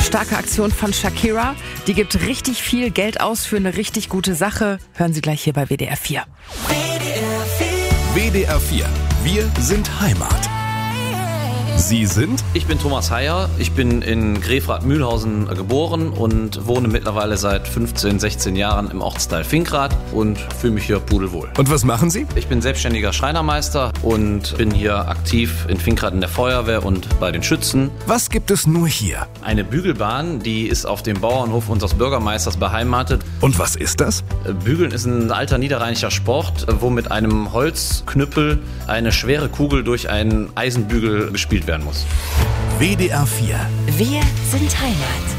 starke Aktion von Shakira. Die gibt richtig viel Geld aus für eine richtig gute Sache. Hören Sie gleich hier bei WDR 4. WDR 4. Wir sind Heimat. Sie sind? Ich bin Thomas Heyer, ich bin in Grefrath-Mühlhausen geboren und wohne mittlerweile seit 15, 16 Jahren im Ortsteil Finkrath und fühle mich hier pudelwohl. Und was machen Sie? Ich bin selbstständiger Schreinermeister und bin hier aktiv in Finkrath in der Feuerwehr und bei den Schützen. Was gibt es nur hier? Eine Bügelbahn, die ist auf dem Bauernhof unseres Bürgermeisters beheimatet. Und was ist das? Bügeln ist ein alter niederrheinischer Sport, wo mit einem Holzknüppel eine schwere Kugel durch einen Eisenbügel gespielt werden muss. WDR 4. Wir sind Heimat.